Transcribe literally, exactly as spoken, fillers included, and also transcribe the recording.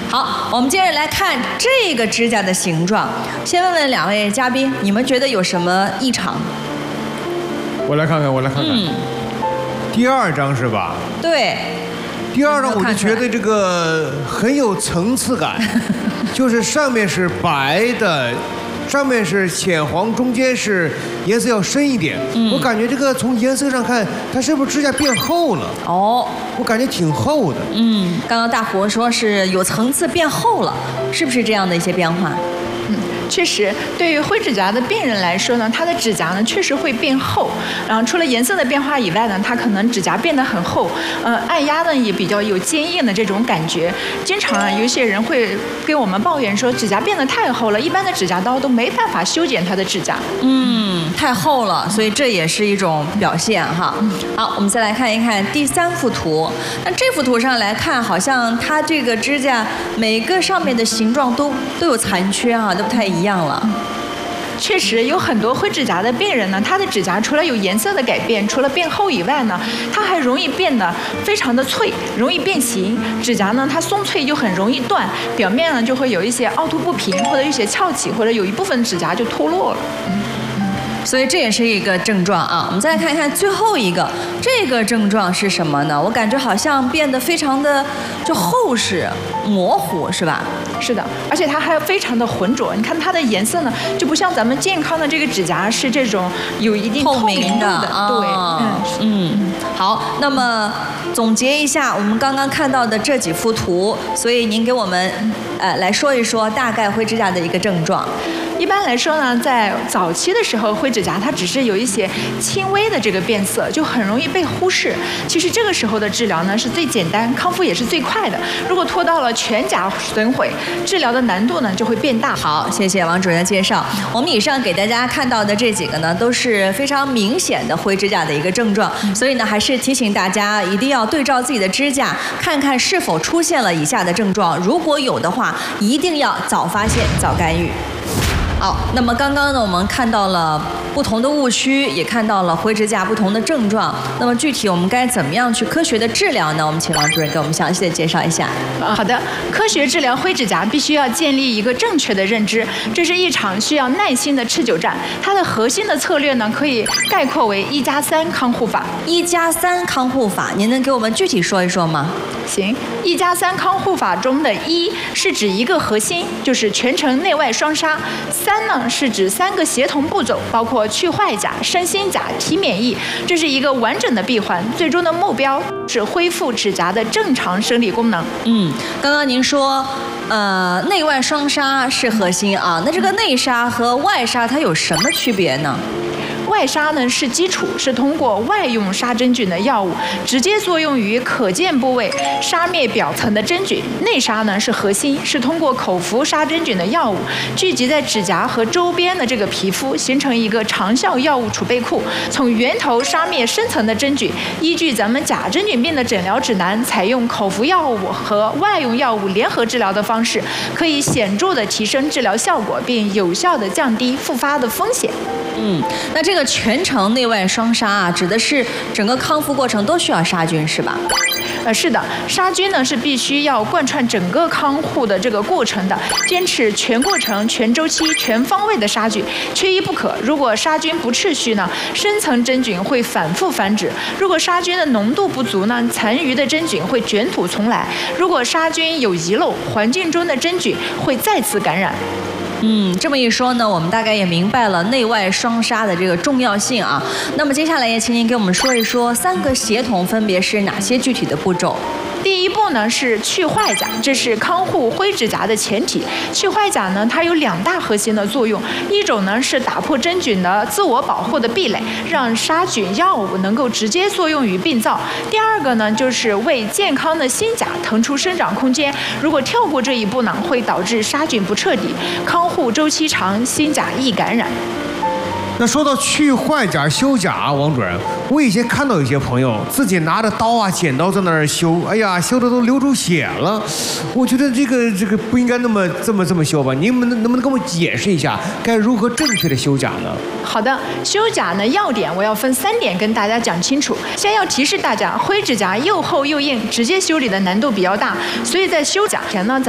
好，我们接着来看这个指甲的形状。先问问两位嘉宾，你们觉得有什么异常？ 我来看看，我来看看。嗯，第二张是吧？ 对。 第二张我就觉得这个很有层次感，就是上面是白的。上面是浅黄，中间是颜色要深一点。嗯、我感觉这个从颜色上看，它是不是指甲变厚了？哦，我感觉挺厚的。 嗯，刚刚大胡说是有层次变厚了，是不是这样的一些变化？ 嗯，确实，对于灰指甲的病人来说呢，他的指甲呢确实会变厚。然后除了颜色的变化以外呢，他可能指甲变得很厚，呃，按压呢也比较有坚硬的这种感觉。经常啊，有些人会跟我们抱怨说，指甲变得太厚了，一般的指甲刀都没办法修剪他的指甲。 嗯，太厚了，所以这也是一种表现哈。好，我们再来看一看第三幅图。那这幅图上来看，好像它这个指甲每个上面的形状都都有残缺哈、啊，都不太一样了。 确实有很多灰指甲的病人呢，他的指甲除了有颜色的改变，除了变厚以外呢，它还容易变得非常的脆，容易变形。指甲呢，它松脆就很容易断，表面呢就会有一些凹凸不平，或者有些翘起，或者有一部分指甲就脱落了。嗯所以这也是一个症状啊。我们再来看一看最后一个，这个症状是什么呢？我感觉好像变得非常的就厚实、模糊，是吧？ 是的，而且它还非常的浑浊。你看它的颜色呢，就不像咱们健康的这个指甲是这种有一定透明的。 对，嗯嗯。好，那么总结一下我们刚刚看到的这几幅图，所以您给我们呃来说一说大概灰指甲的一个症状。 一般来说呢，在早期的时候，灰指甲它只是有一些轻微的这个变色，就很容易被忽视。其实这个时候的治疗呢是最简单，康复也是最快的。如果拖到了全甲损毁，治疗的难度呢就会变大。 好，谢谢王主任的介绍。我们以上给大家看到的这几个呢，都是非常明显的灰指甲的一个症状，所以呢，还是提醒大家一定要对照自己的指甲，看看是否出现了以下的症状。如果有的话，一定要早发现、早干预。好，那么刚刚呢，我们看到了不同的误区，也看到了灰指甲不同的症状。那么具体我们该怎么样去科学的治疗呢？我们请王主任给我们详细的介绍一下。 啊，好的，科学治疗灰指甲必须要建立一个正确的认知，这是一场需要耐心的持久战。它的核心的策略呢，可以概括为一加三康护法。 一加三康护法，您能给我们具体说一说吗？ 行，一加三康护法中的一是指一个核心，就是全程内外双杀。三呢是指三个协同步骤，包括去坏甲、生新甲、提免疫，这是一个完整的闭环。最终的目标是恢复指甲的正常生理功能。 嗯，刚刚您说，呃，内外双杀是核心啊，那这个内杀和外杀它有什么区别呢？ 外杀呢是基础，是通过外用杀真菌的药物直接作用于可见部位，杀灭表层的真菌。内杀呢是核心，是通过口服杀真菌的药物聚集在指甲和周边的这个皮肤，形成一个长效药物储备库，从源头杀灭深层的真菌。依据咱们甲真菌病的诊疗指南，采用口服药物和外用药物联合治疗的方式，可以显著的提升治疗效果，并有效的降低复发的风险。 嗯，那这个全程内外双杀啊，指的是整个康复过程都需要杀菌是吧？ 呃，是的，杀菌呢是必须要贯穿整个康复的这个过程的，坚持全过程、全周期、全方位的杀菌，缺一不可。如果杀菌不持续呢，深层真菌会反复繁殖；如果杀菌的浓度不足呢，残余的真菌会卷土重来；如果杀菌有遗漏，环境中的真菌会再次感染。 嗯，这么一说呢，我们大概也明白了内外双杀的这个重要性啊。那么接下来也请您给我们说一说三个协同分别是哪些具体的步骤。 第一步呢是去坏甲，这是康复灰指甲的前提。去坏甲呢，它有两大核心的作用，一种呢是打破真菌的自我保护的壁垒，让杀菌药物能够直接作用于病灶；第二个呢就是为健康的新甲腾出生长空间。如果跳过这一步呢，会导致杀菌不彻底，康复周期长，新甲易感染。 那说到去坏甲修甲，王主任，我以前看到有些朋友自己拿着刀啊、剪刀在那儿修，哎呀，修的都流出血了。我觉得这个这个不应该那么这么这么修吧？您们能不能跟我解释一下，该如何正确的修甲呢？ 好的，修甲呢要点我要分三点跟大家讲清楚。先要提示大家，灰指甲又厚又硬，直接修理的难度比较大，所以在修甲前呢，咱